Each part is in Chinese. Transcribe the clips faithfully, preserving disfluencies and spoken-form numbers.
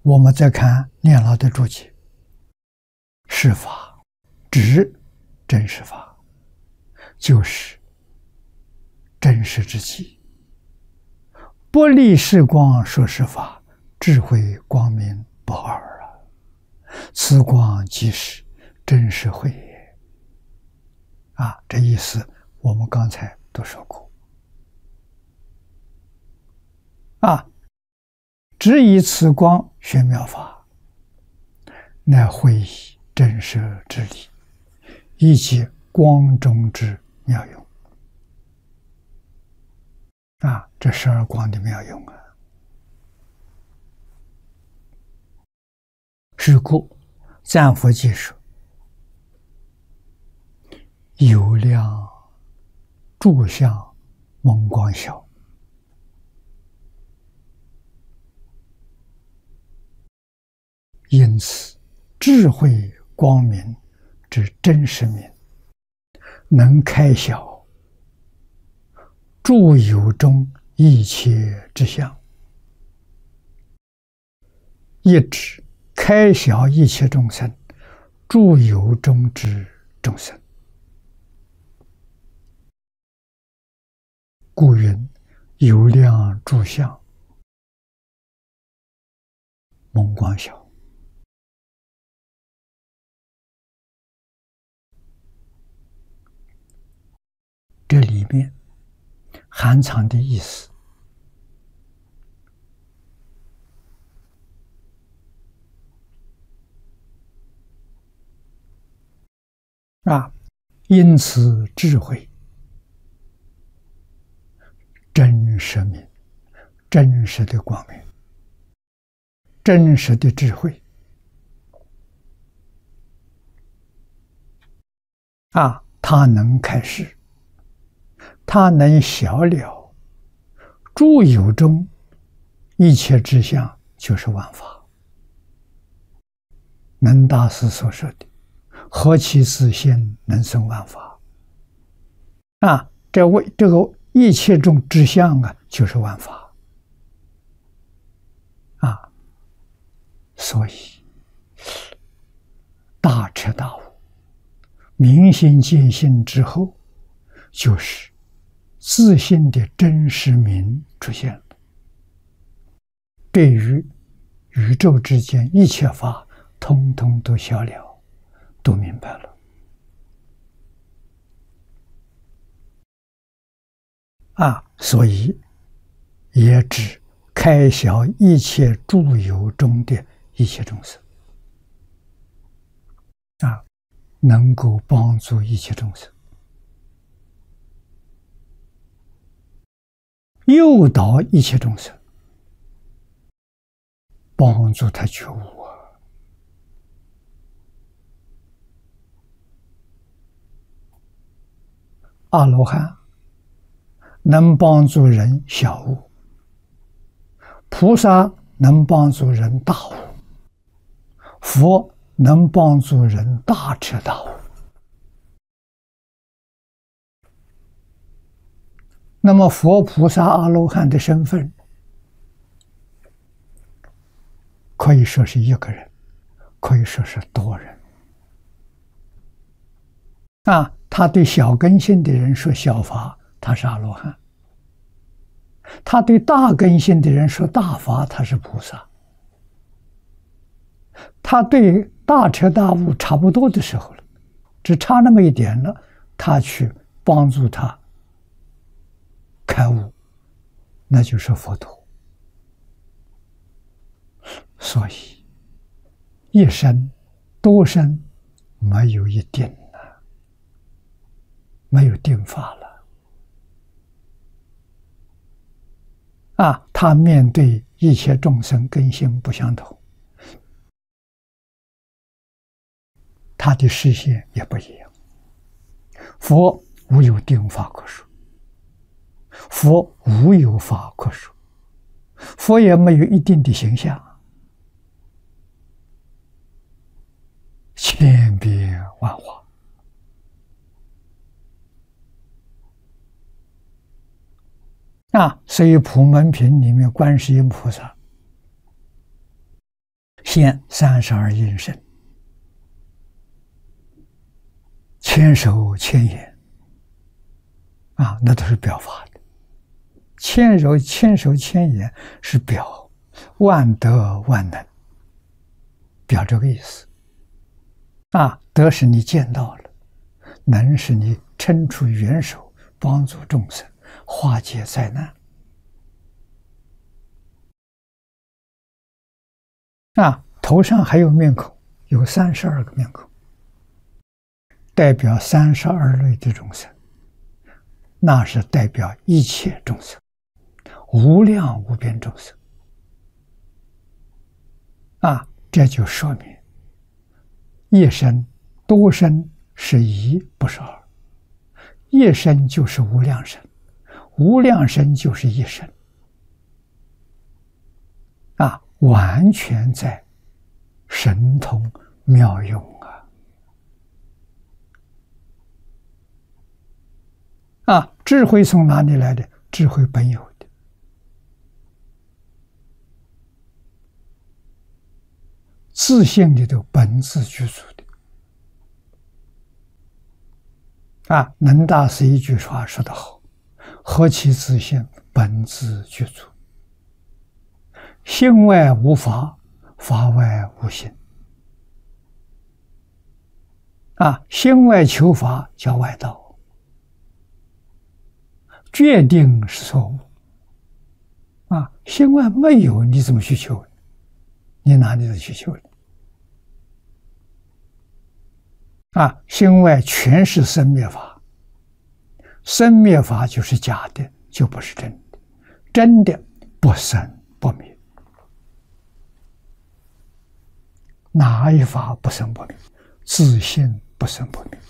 我们再看念老的注解，是法指真实法，就是真实之际，不离世光说是法，智慧光明不二了。此光即是真实慧也。啊，这意思我们刚才都说过。啊，只以此光学妙法，乃会以真实之理，以及光中之妙用。啊，这十二光的妙用啊！是故赞佛记说：“有量诸相蒙光晓。”因此，智慧光明之真实明，能开晓诸有中一切之相，一指开晓一切众生，诸有中之众生。故云：有量诸相蒙光晓。这里面含藏的意思啊，因此智慧真实明，真实的光明，真实的智慧啊，它能开示，它能晓了诸有中一切之相，就是万法。能大师所说的“何其自性，能生万法”啊，这为这个一切中之相啊，就是万法啊。所以大彻大悟、明心见性之后，就是自性的真实明出现了。对于宇宙之间一切法，通通都晓了，都明白了。啊，所以也指开晓一切诸有中的一切众生，啊，能够帮助一切众生，诱导一切众生，帮助他觉悟啊！阿罗汉能帮助人小悟，菩萨能帮助人大悟，佛能帮助人大彻大悟。那么佛菩萨阿罗汉的身份，可以说是一个人，可以说是多人。啊，他对小根性的人说小法，他是阿罗汉；他对大根性的人说大法，他是菩萨。他对大彻大悟差不多的时候了，只差那么一点了，他去帮助他开悟，那就是佛陀。所以一生多生没有一定了，没有定法了啊！他面对一切众生根性不相同，他的视线也不一样。佛无有定法可说，佛无有法可说，佛也没有一定的形象，千变万化啊！所以普门品里面观世音菩萨现三十二应身，千手千眼啊，那都是表法的。千手千手千眼是表万德万能，表这个意思啊。德是你见到了，能是你伸出援手帮助众生化解灾难啊。头上还有面孔，有三十二个面孔，代表三十二类的众生，那是代表一切众生，无量无边众生啊。这就说明一身多身是一，不是二。一身就是无量身，无量身就是一身啊，完全在神通妙用啊！啊，智慧从哪里来的？智慧本有的，自性里头本自具足的。啊，能大师一句话说得好：“何其自性，本自具足。性外无法，法外无性。”啊，心外求法叫外道，决定是错误。啊，心外没有，你怎么去求？你哪里的去求呢？啊，心外全是生灭法，生灭法就是假的，就不是真的，真的不生不灭。哪一法不生不灭？自性不生不灭。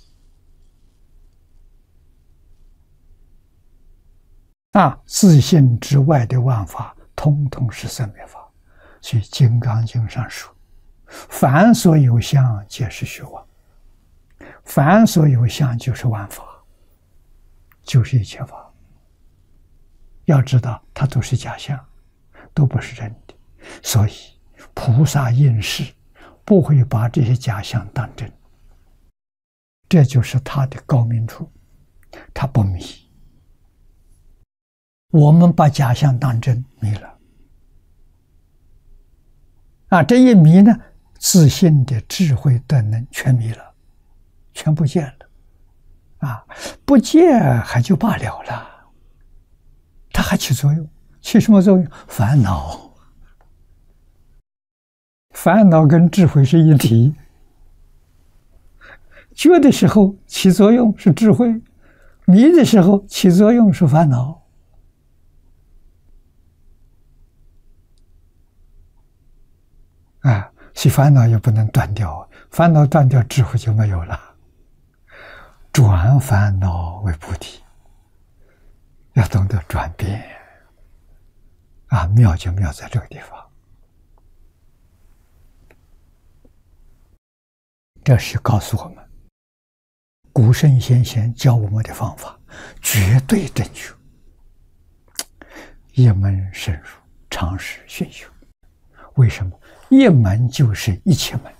啊，自性之外的万法，通通是生灭法。所以《金刚经》上说：“凡所有相，皆是虚妄。”凡所有相就是万法，就是一切法。要知道，它都是假象，都不是真的。所以，菩萨应世不会把这些假象当真，这就是他的高明处，他不迷。我们把假象当真，迷了。啊，这一迷呢，自信的智慧德能全迷了。全不见了，啊，不见还就罢了了，它还起作用，起什么作用？烦恼，烦恼跟智慧是一体，觉的时候起作用是智慧，迷的时候起作用是烦恼。啊，其烦恼也不能断掉，烦恼断掉，智慧就没有了。转烦恼为菩提，要懂得转变啊！妙就妙在这个地方，这是告诉我们，古圣先贤教我们的方法绝对正确，一门深入，常识熏修。为什么？一门就是一切门。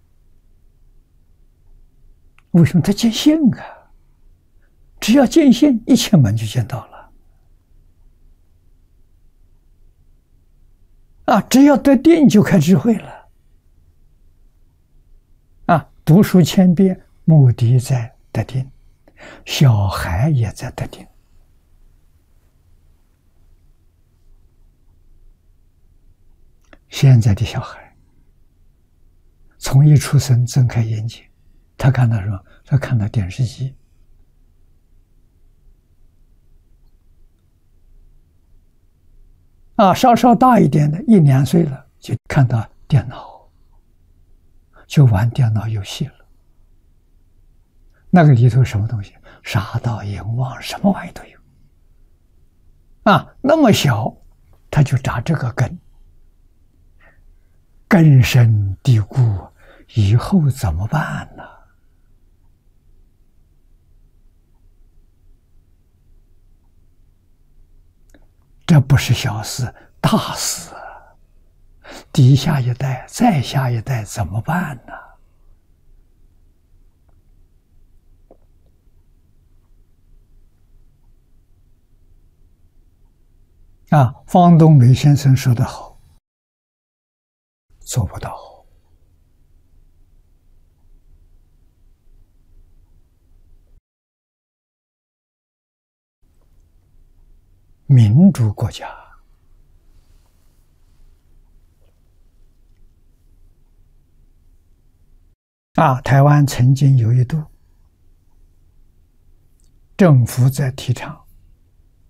为什么？他见性啊！只要见性，一切门就见到了。啊，只要得定，就开智慧了。啊，读书千遍，目的在得定，小孩也在得定。现在的小孩，从一出生睁开眼睛，他看到什么？他看到电视机。啊，稍稍大一点的，一两岁了，就看到电脑，就玩电脑游戏了。那个里头什么东西？杀盗淫妄，什么玩意都有。啊，那么小，他就扎这个根，根深蒂固，以后怎么办呢？这不是小事，大事。 底下一代、再下一代怎么办呢？啊，方东梅先生说得好，做不到。民主国家啊，台湾曾经有一度，政府在提倡